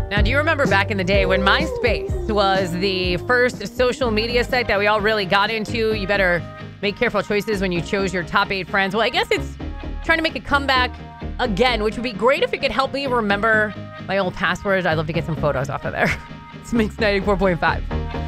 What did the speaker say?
Now, do you remember back in the day when MySpace was the first social media site that we all really got into? You better make careful choices when you chose your top 8 friends. Well, I guess it's trying to make a comeback again, which would be great if it could help me remember my old passwords. I'd love to get some photos off of there. It's Mix 94.5.